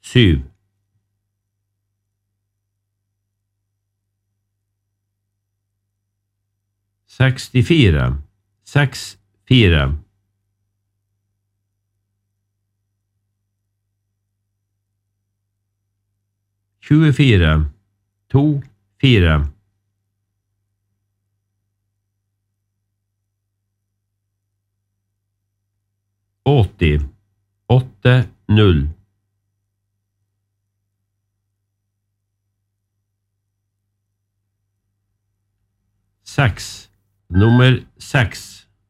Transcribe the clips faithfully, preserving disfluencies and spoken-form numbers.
syv. Sekstifire, seks, fire. Tjuefire, to, fire. Åtti, åtte, null. Seks, nummer seks.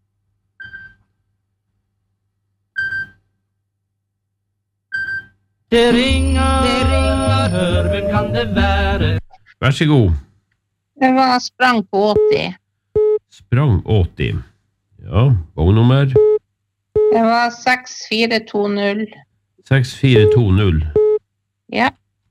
Det ringer, det ringer, hør, hvem kan det være? Vær så god. Det var sprang på åtti. Sprang åtti. Ja, vognummer. Det var seks fire to null. seks fire to null. Ja.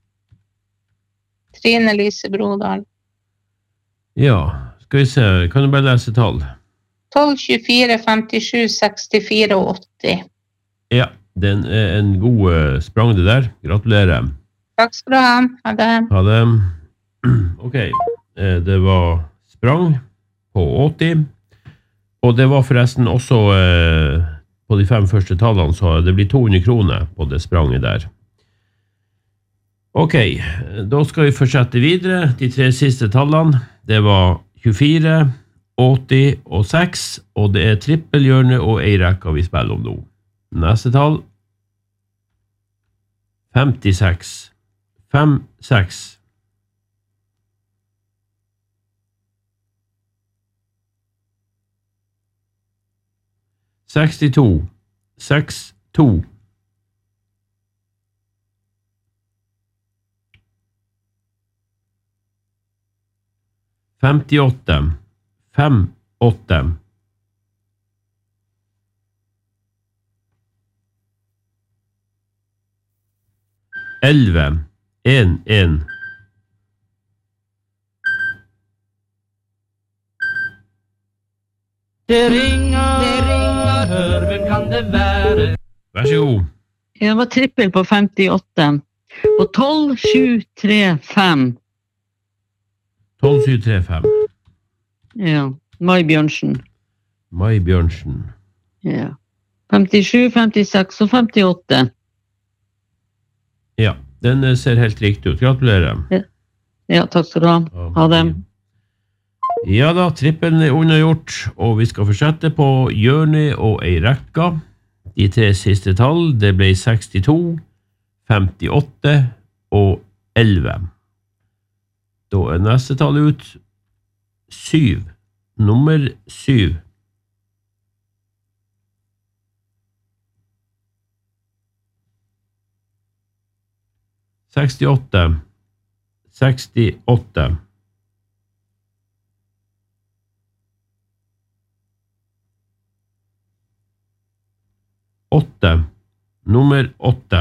Trine Lise Brodal. Ja, skal vi se, kan du bare lese tall? tolv, tjuefire, femtisju, sekstifire og åtti. Ja, den er en god sprang det der. Gratulerer. Takk skal du ha. Ha det. Ha det. Ok, det var sprang på åtti. Og det var forresten også eh, på de fem første tallene, så det blir to hundre kroner på det spranget der. Ok, da skal vi fortsette videre. De tre siste tallene, det var tjuefire, åtti og seks, og det er trippelhjørne og ei rekke vi spiller om nå. Neste tall, femtiseks, fem, seks. sekstito, seks, to. femtiåtte, fem, åtte. elleve, en, en. Det ringer, det ringer, hør, hvem kan det være? Vær så god. Det var trippel på femtiåtte. På tolv, sju, tre, fem. tolv, sju, tre, fem. Ja, Mai Bjørnsen. Mai Bjørnsen. Ja. femtisju, femtiseks og femtiåtte. Ja, den ser helt riktig ut. Gratulerer. Ja, ja takk skal du ha. Ha det. Ja da, trippelen er unnagjort, og vi skal fortsette på hjørne og ei rekka. De tre siste tall, det ble sekstito, femtiåtte og elleve. Da er neste tall ut syv. Nummer syv. sekstiåtte, sekstiåtte. åtte, nummer åtte.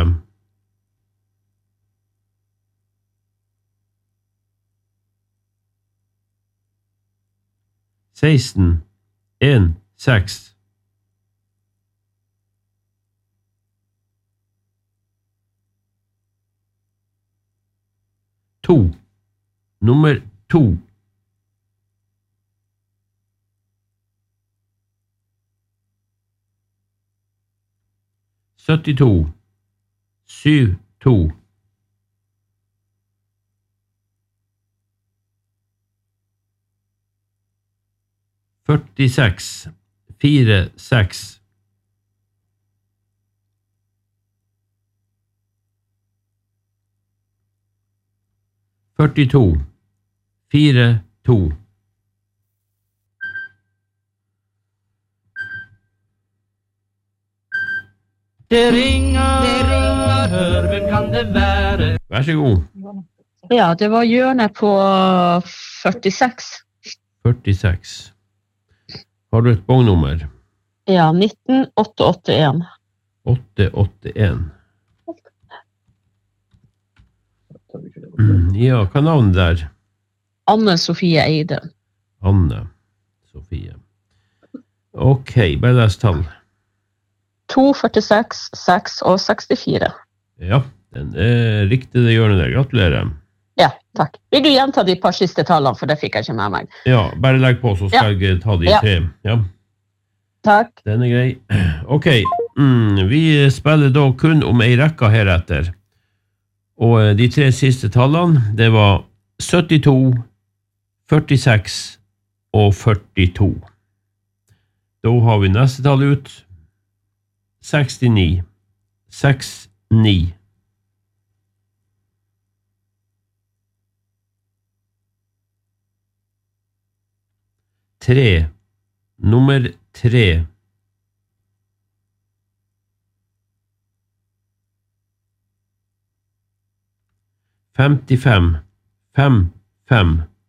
seksten, en, seks. to, nummer to. syttito, syv, to. førtiseks, fire, seks. førtito, fire, to. Det ringer, det ringer, hør, hvem kan det være? Vær så god. Ja, det var hjørnet på førtiseks. førtiseks. Har du et bongnummer? Ja, nitten åtte åtte en. åtte åtte en. Ja, hva er navnet der? Anne Sofie Eide. Anne Sofie. Ok, bare les tall. to, førtiseks, seks og sekstifire. Ja, Den er riktig det gjør det. Gratulerer. Ja, takk. Vil du gjenta de par siste tallene, for det fikk jeg ikke med meg. Ja, bare legg på, så skal Ja. jeg ta de Ja. tre. Ja, Takk. den er grei. Ok, mm, vi spiller da kun om ei rekke heretter. Og eh, de tre siste tallene, det var syttito, førtiseks og førtito. Da har vi neste tall ut. sekstini, sekstini. Tre. Nummer tre. Femtifem. Fem, fem.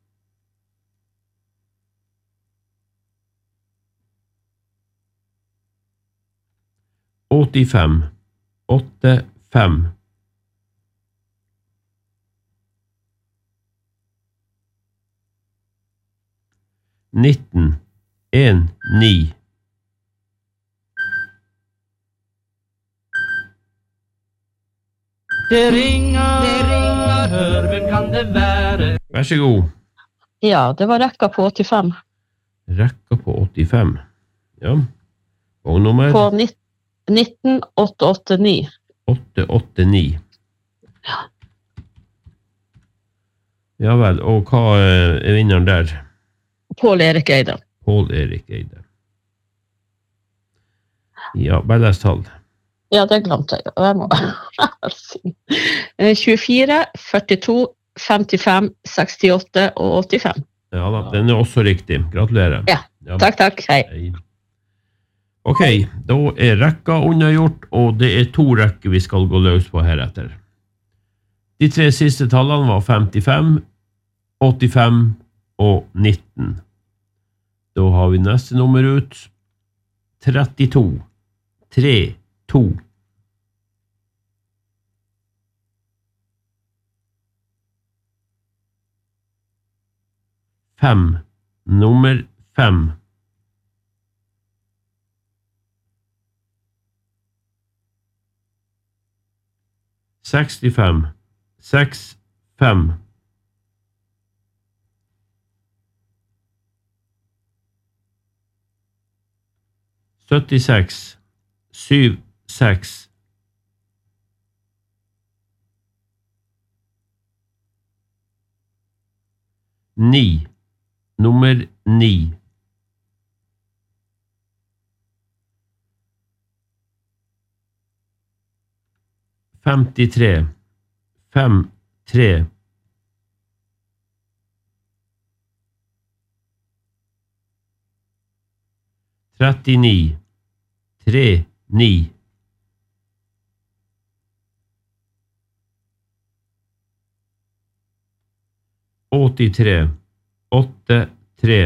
Åttifem. Åtte, fem. Nitten. En, ni. Det ringer, det ringer, hør, hvem kan det være? Vær så god. Ja, det var rekka på åttifem. Rekka på åttifem. Ja. Og nummer På nitten åtte åtte ni. åtte åtte ni. Ja vel, og hva eh, er vinneren der? Pål Erik Eide. Pål Erik Eide. Ja, bare les tall. Ja, det glemte jeg. Jeg må Eh, tjuefire, førtito, femtifem, sekstiåtte og åttifem. Ja da, den er også riktig. Gratulerer. Ja, Takk, takk. Hei. Hei. Ok, da er rekka unnagjort, og det er to rekker vi skal gå løs på heretter. De tre siste tallene var femtifem, åttifem og nitten. Da har vi neste nummer ut. trettito. tre, to. Fem. Nummer fem. Sekstifem. Seks, fem. Syttiseks. Syv, seks. Ni. Nummer ni. Femtitre. Fem, tre. Trettini. Tre, ni. Åttitre. Åtte, tre.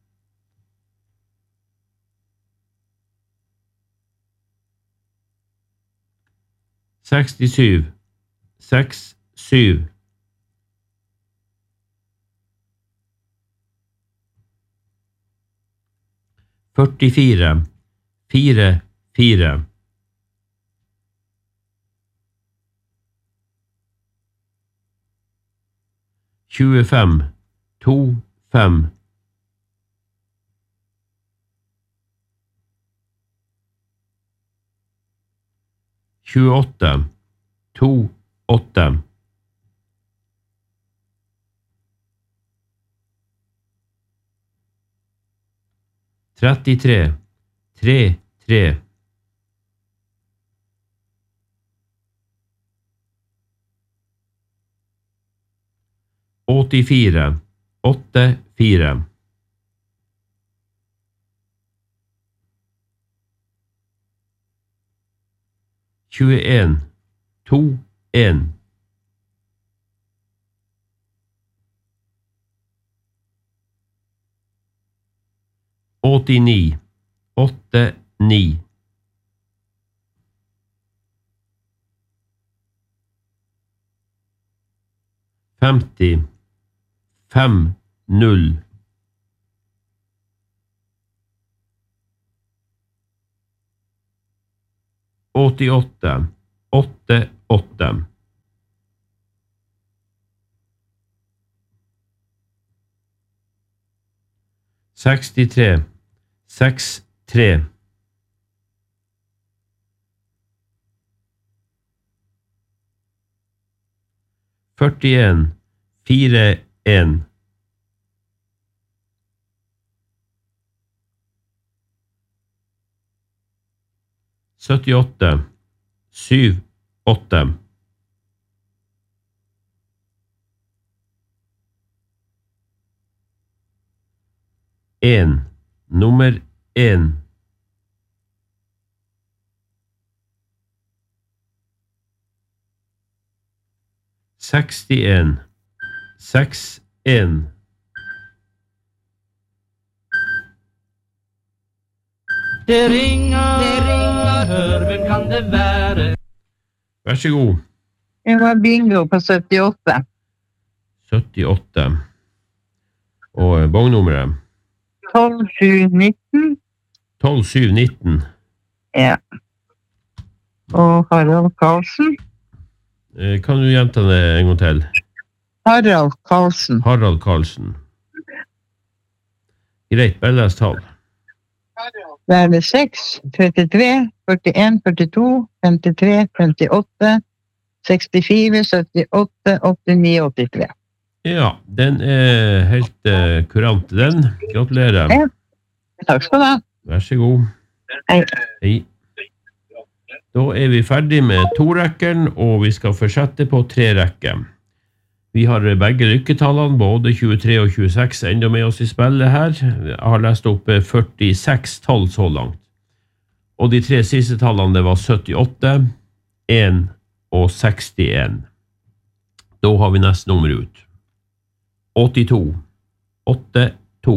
Sekstisju. Seks, syv. Førtifire. Fire, fire. Tjuefem. To, fem. Tjueåtte. To, åtte. Trettitre. Tre, tre. Åttifire. Åtte, fire. Tjueen. To, en. Åttini. Åtte, ni. Femti. Fem, null. Åttiåtte. Åtte, åtte. sekstitre, seks tre. førtien, fire en. syttiåtte, syv åtte. En, nummer en. sekstien, seks en. Det ringer, det ringer, hør, hvem kan det være? Vær så god. Det var bingo på syttiåtte. syttiåtte. Og bongnummeret? tolv sju nitten. tolv syv nitten. Ja. Og Harald Karlsen. Eh, Kan du gjenta det en gang til? Harald Karlsen. Harald Karlsen. Greit, bare les tall. Det er det seks, trettitre, førtien, førtito, femtitre, femtiåtte, sekstifire, syttiåtte, åttini, åttitre. Ja, den er helt eh, kurant, den. Gratulerer. Ja. Takk skal du ha. Vær så god. Hei. Hei. Da er vi ferdig med to rekken, og vi skal fortsette på tre rekker. Vi har begge lykketallene, både tjuetre og tjueseks, enda med oss i spillet her. Jeg har lest opp førtiseks tall så langt. Og de tre siste tallene det var syttiåtte, en og sekstien. Da har vi neste nummer ut. åttito, åtte, to.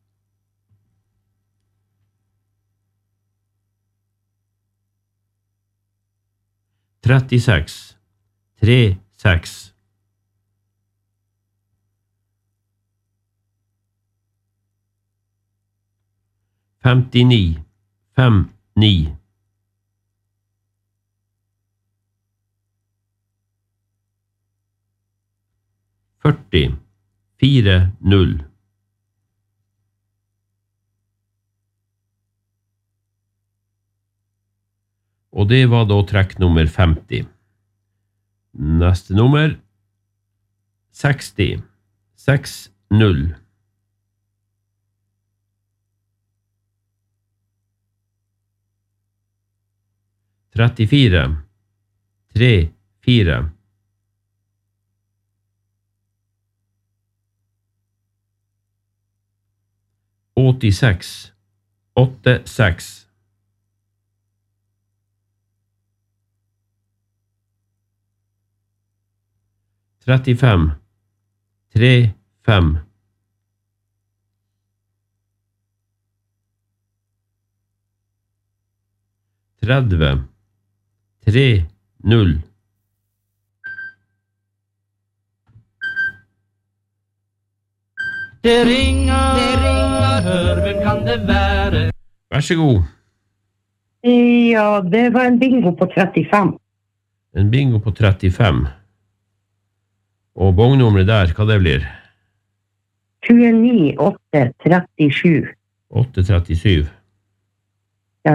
trettiseks, tre, seks. femtini, fem, ni. førti, fire, null. Og det var da trekk nummer femti. Neste nummer, seksti, seks, null. trettifire, tre, fire. åttiseks, åtte, seks. trettifem, tre, fem. tretti, tre, null. Det ringer, det ringer, hør, hvem kan det være? Vær så god. Ja, det var en bingo på trettifem. En bingo på trettifem. Og bongnummeret der, hva det blir? tjueni, åtte, trettisju. åtte trettisju. Ja.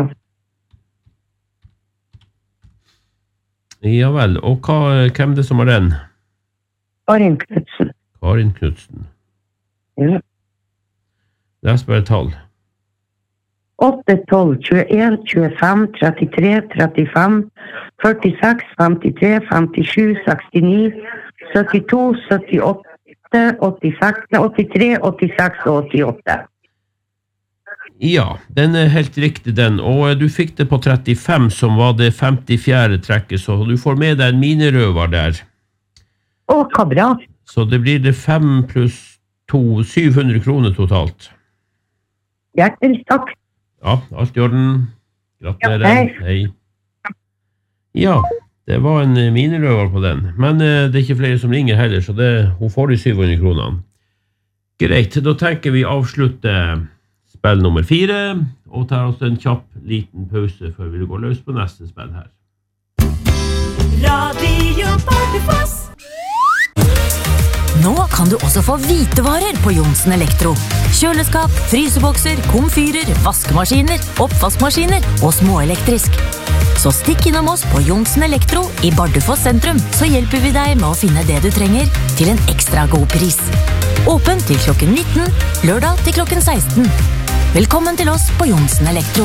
Ja vel, og hva, hvem det som har den? Karin Knudsen. Karin Knudsen. Ja. Les bare tall. åtte, tolv, tjueen, tjuefem, trettitre, trettifem, førtiseks, femtitre, femtisju, sekstini, syttito, syttiåtte, åttiseks, åttitre, åttiseks og åttiåtte. Ja, den er helt riktig den, og du fikk det på trettifem som var det femtifjerde trekket, så du får med deg en minerøver der. Å, hva bra. Så det blir det fem pluss to, syv hundre kroner totalt. Hjertelig takk. Ja, alt i orden. Gratulerer. Ja, hei. Hei. Ja, det var en minerøver på den, men eh, det er ikke flere som ringer heller, så det, hun får de syv hundre kronene. Greit, da tenker vi avslutte spill nummer fire, og tar oss en kjapp liten pause før vi går løs på neste spill her. Radio Bardufoss. Nå kan kan du også få hvitevarer på Johnsen Elektro. Kjøleskap, frysebokser, komfyrer, vaskemaskiner, oppvaskmaskiner og småelektrisk. Så stikk innom oss på Johnsen Elektro i Bardufoss sentrum, så hjelper vi deg med å finne det du trenger til en ekstra god pris. Åpen til klokken nitten, lørdag til klokken seksten. Velkommen til oss på Johnsen Elektro.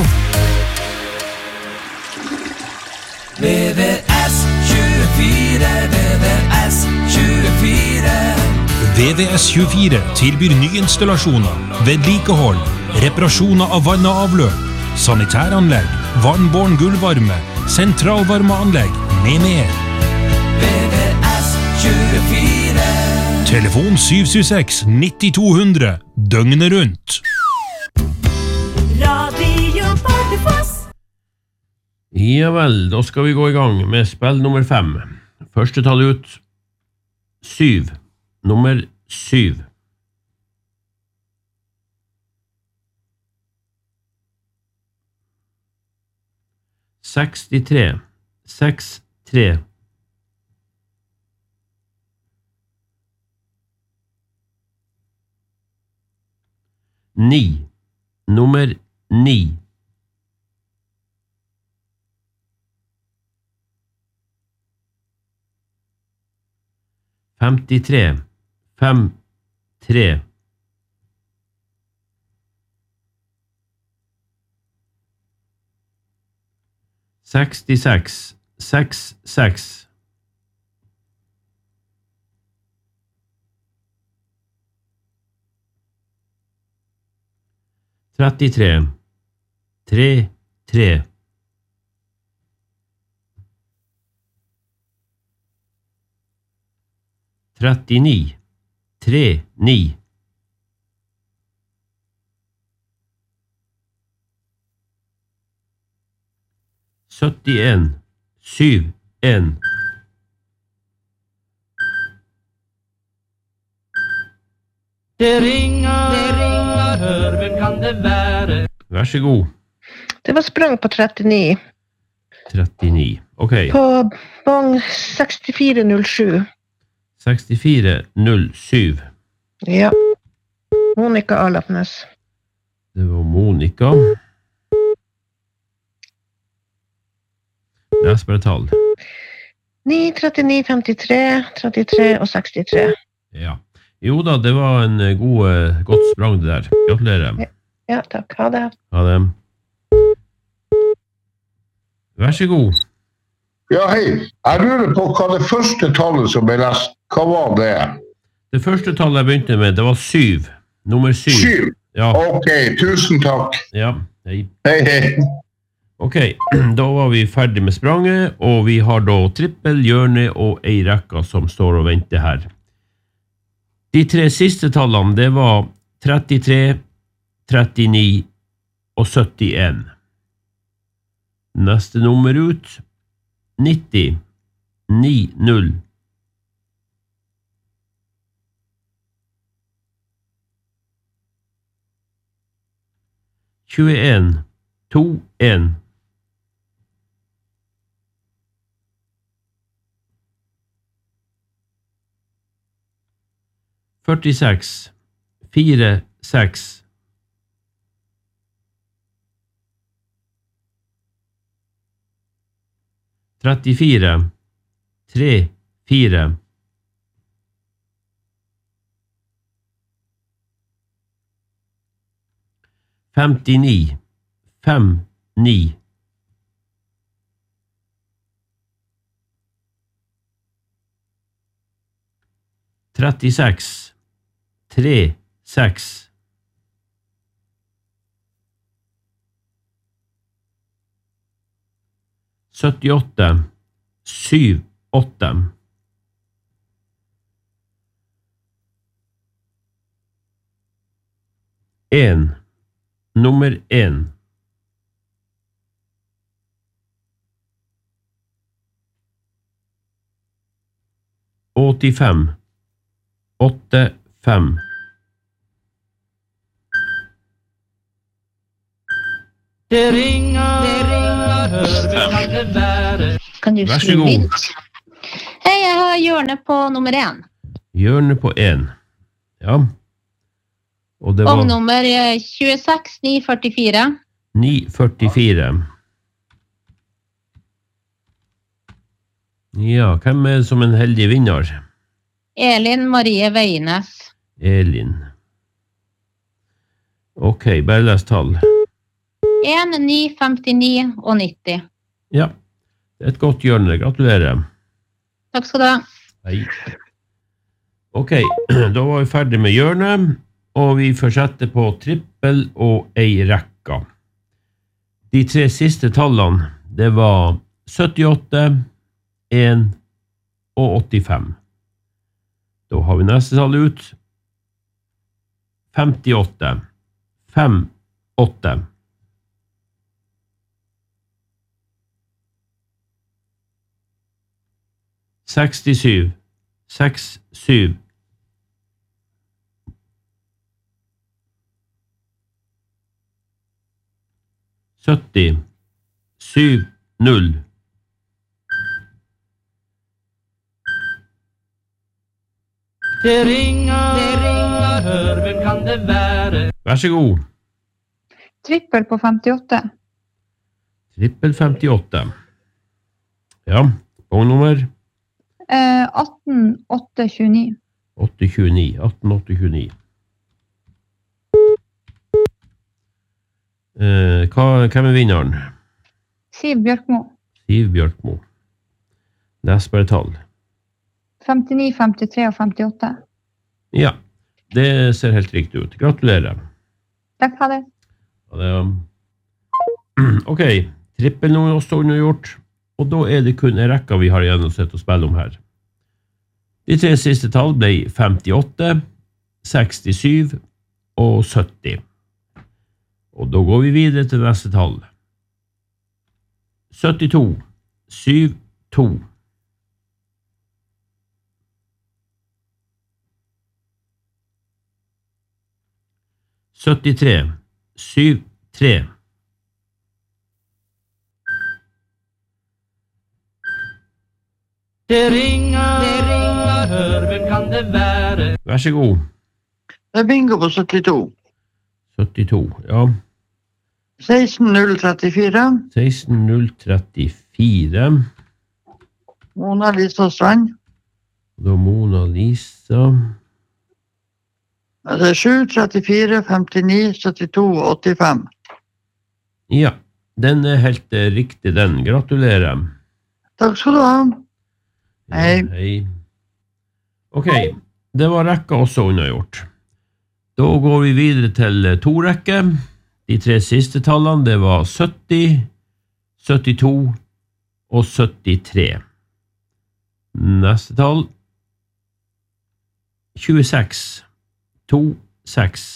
V V S tjuefire, V V S tjuefire. V V S tjuefire tilbyr nyinstallasjoner, vedlikehold, reparasjoner av vann og avløp, sanitæranlegg, vannbåren gulvvarme, sentralvarmeanlegg med mer. V V S tjuefire. Telefon syv syv seks nitti to hundre, døgnet rundt. Radio Bardufoss. Ja vel, da skal vi gå i gang med spill nummer fem. Første tall ut, syv. Nummer syv. Sekstitre. Seks, tre. Ni. Nummer ni. Femtitre. Fem, tre. Sekstiseks. Seks, seks. Trettitre. Tre, tre. Trettini. Tre, ni. Syttien. Syv, en. Det ringer, det ringer, hør, hvem kan det være? Vær så god. Det var sprang på trettini. trettini. Ok. På bong sekstifire null sju. sekstifire null syv. Ja. Monica Alapnes. Det var Monica. Les bare tall. ni, trettini, femtitre, trettitre og sekstitre. Ja. Jo da, det var en god, godt sprang det der. Gratulerer. Ja, ja, takk. Ha det. Ha det. Vær så god. Ja, hei. Jeg lurer på hva det første tallet som ble lest. Hva var det? Det første tallet jeg begynte med, det var syv. Nummer syv. Syv? Ja. Ok, tusen takk. Ja, hei. Hei, hei. Ok, da var vi ferdig med spranget, og vi har da trippel, hjørne og ei rekka som står og venter her. De tre siste tallene, det var trettitre, trettini og syttien. Neste nummer ut, nitti, ni, null. tjueen, to, en. førtiseks, fire, seks. trettifire, tre, fire. femtini, fem, ni. trettiseks, tre, seks. syttiåtte, syv, åtte. En. Nummer en. åttifem. Åtte, fem. Det ringer, det ringer, hør, hvem kan det være? Kan du Vær så skrive god. inn? Hei, jeg har hjørne på nummer én. Hjørne på en. Ja. Og det var Vognnummer tjueseks ni førtifire. ni førtifire. Ja, hvem er det som en heldig vinner? Elin Marie Veines. Elin. Ok, bare les tall. en ni femtini og nitti. Ja, det er et godt hjørne. Gratulerer. Takk skal du ha. Hei. Ok, da var vi ferdig med hjørnet, og vi fortsetter på trippel og ei rekka. De tre siste tallene, det var syttiåtte, en og åttifem. Da har vi neste tall ut. femtiåtte, fem, åtte. sekstisju, seks, syv. sytti, syv, null. Det ringer, det ringer, hør, hvem kan det være? Vær så god. Trippel på femtiåtte. Trippel femtiåtte. Ja, vognnummer Eh, atten åtte tjueni. åtte tjueni, atten åtte tjueni. Eh, hva, hvem er vinneren? Siv Bjørkmo. Siv Bjørkmo. Les bare tall. femtini, femtitre og femtiåtte. Ja, det ser helt riktig ut. Gratulerer. Takk, ha det. Ja, det ok, trippel nå er også undergjort, og da er det kun en rekka vi har igjen å sette og spille om her. De tre siste tall ble femtiåtte, sekstisju og sytti. Og da går vi videre til neste tall. syttito, syv, to. syttitre, syv, tre. Det ringer, det ringer, hør, hvem kan det være? Vær så god. Det er bingo på syttito. syttito, ja. seksten null trettifire. seksten null trettifire. Mona Lisa Strand. Da Mona Lisa. Det er sju trettifire, femtini, syttito og åttifem. Ja, den er helt eh, riktig den. Gratulerer. Takk skal du ha. Hei. Ja, hei. Ok, det var rekka også unnagjort. Da går vi videre til to rekker. De tre siste tallene, det var sytti, syttito og syttitre. Neste tall. tjueseks, to, seks.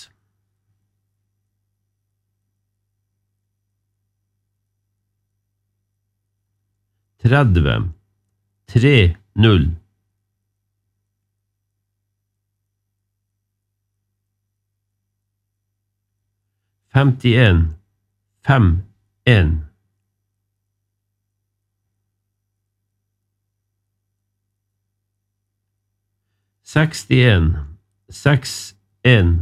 tretti, tre, null. femtien, fem, en. sekstien, seks, en.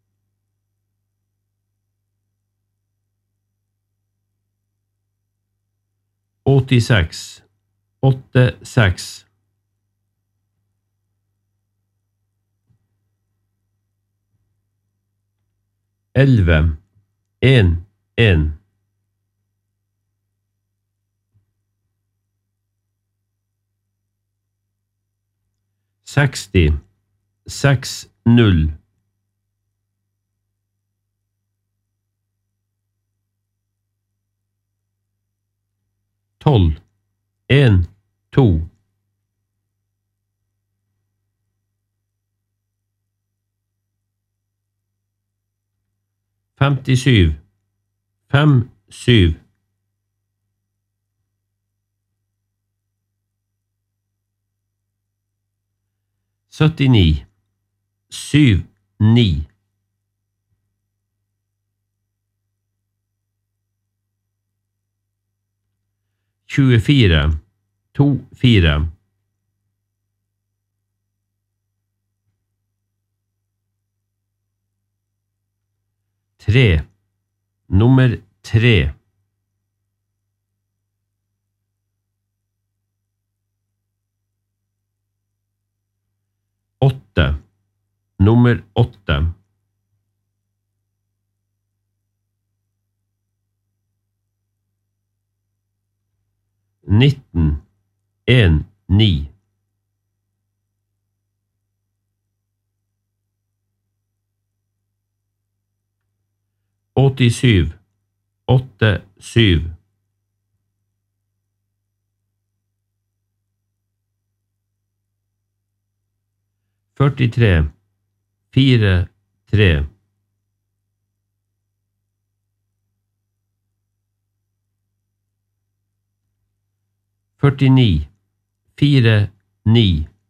åttiseks, åtte, seks. elleve, en, en. seksti, seks, null. tolv, en, to. femtisju, fem, syv. syttini, syv, ni. tjuefire, to, fire. tre. Nummer tre. Åtte. Nummer åtte. Nitten. En, ni. åttisyv. Åtte, syv. førtitre. Fire, tre. førtini. Fire, ni.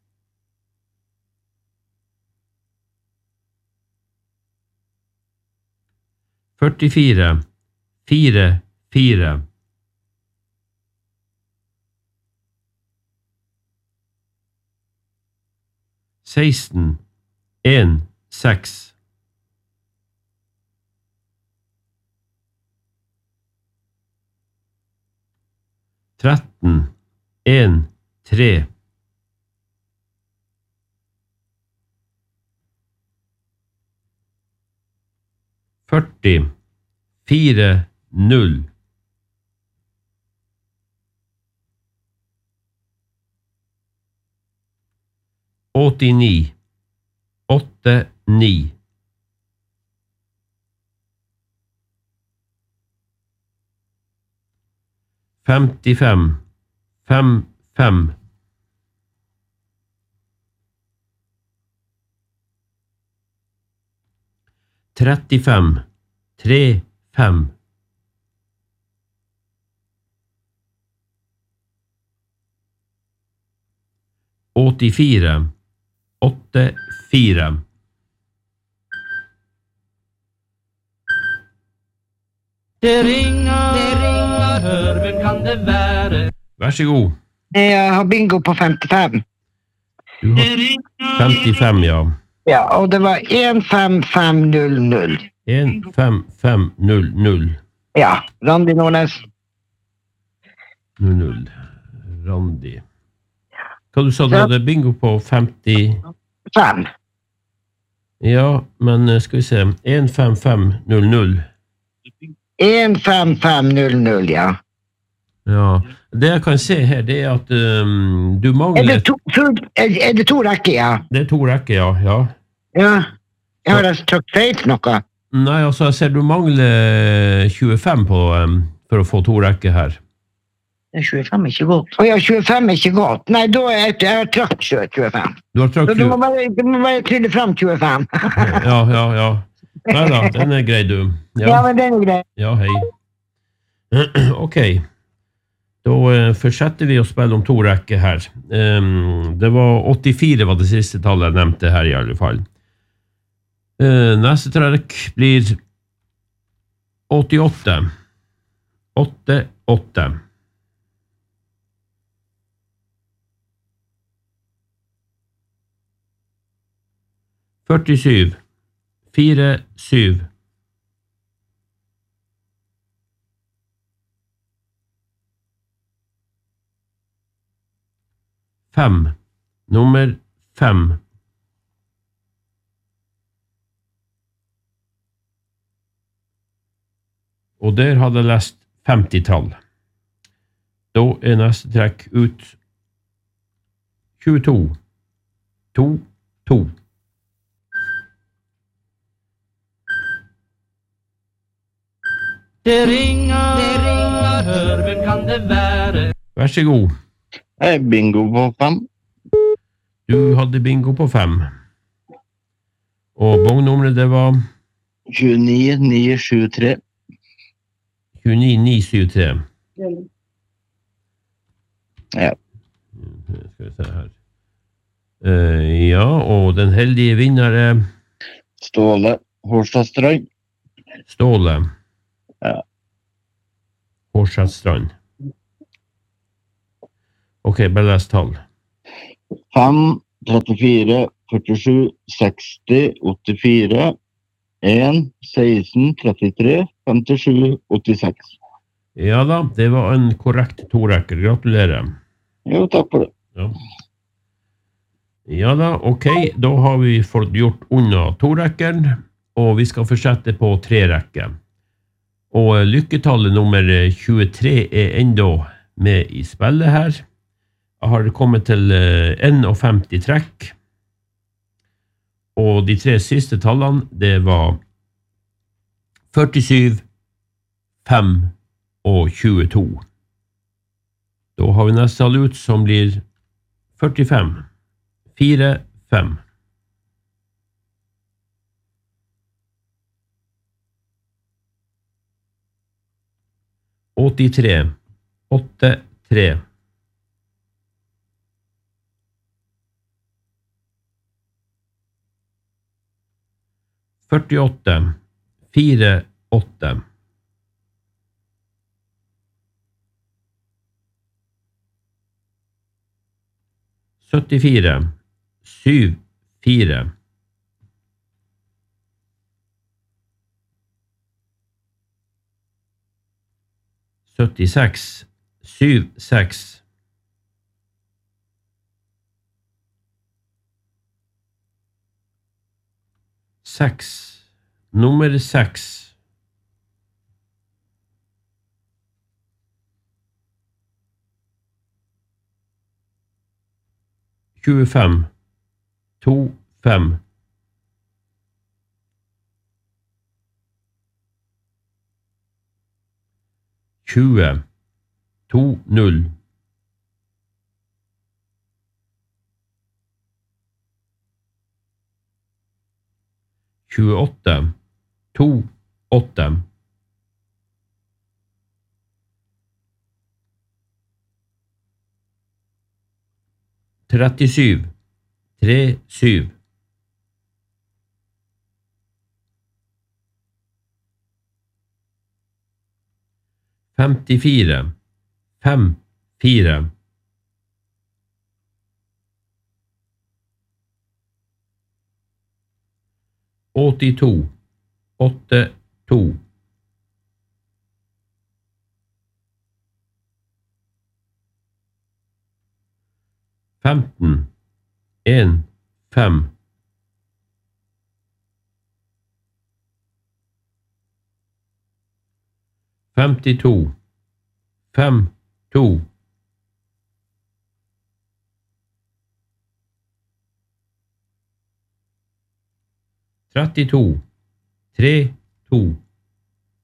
førtifire. Fire, fire. seksten. En, seks. tretten. En, tre. førti. Fire, null. åttini. Åtte, ni. femtifem. Fem, fem. trettifem. Tre, fem. åttifire. Åtte, fire. Det ringer, det ringer, hør, hvem kan det være? Vær så god. Jeg har bingo på femtifem. Du har femtifem, ja. Ja, og det var en fem fem null null. en fem fem null null. Ja, Randi Nordnes. null null. Randi. Hva du sa du hadde bingo på femti? Fem. Ja, men skal vi se. en fem fem null null. en fem fem null null, ja. Ja, det jeg kan se her, det er at um, du mangler... Er det to, er, er det to rekker, ja? Det er to rekker, ja. Ja, ja. Jeg har altså trykt feil noe. Nei, altså, jeg ser du mangler tjuefem på, um, for å få to rekker her. tjuefem er ikke godt. Å ja, tjuefem er ikke godt. Nei, da er jeg, jeg har trykt tjuefem. Du har trykt tjuefem? Du må bare, du må bare trylle frem tjuefem. Ja, ja, ja. Nei da, den er grei, du. Ja, ja, men den er grei. Ja, hei. Ok. Da uh, fortsetter vi å spille om to rekker her. Um, det var åttifire var det siste tallet jeg nevnte her i alle fall. Uh, neste trekk blir åttiåtte. åtte, åtte. førtisju. Fire, syv. Fem. Nummer fem. Og der hadde jeg lest femti-tall. Da er neste trekk ut tjueto. To, to. Det ringer, det ringer, hør, hvem kan det være? Vær så god. Jeg er bingo på fem. Du hadde bingo på fem. Og bongnummeret det var? tjueni ni sju tre. tjueni ni sju tre. Ja. Skal vi se her. Uh, ja, og den heldige vinner er? Ståle Hårstadstrand. Ståle. Ja. Hårstadstrand. Ok, bare les tall. fem, trettifire, førtisju, seksti, åttifire, en, seksten, trettitre, femtisju, åttiseks. Ja da, det var en korrekt torekker. Gratulerer. Jo, takk for det. Ja. Ja da, ok. Da har vi fått gjort unna torekkeren, og vi skal fortsette på tre rekker. Og lykketallet nummer tjuetre er enda med i spillet her. Jeg har kommet til femtién trekk. Og de tre siste tallene, det var førtisju, fem og tjueto. Da har vi neste tall ut som blir førtifem, fire, fem. åttitre, åtte, tre. førtiåtte, fire, åtte. syttifire, syv, fire. syttiseks, syv, seks. Seks. Nummer seks. tjuefem, to, fem. tjue, to, null. tjueåtte, to, åtte. trettisju, tre, syv. femtifire, fem, fire. åttito, åtte, to. femten, en, fem. femtito, fem, to. trettito, tre, to.